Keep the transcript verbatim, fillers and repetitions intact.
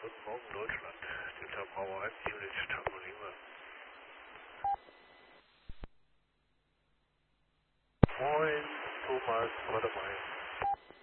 Guten Morgen, Deutschland. Delta Bravo eins, Unit Tango Lima. Moin, Thomas, warte mal.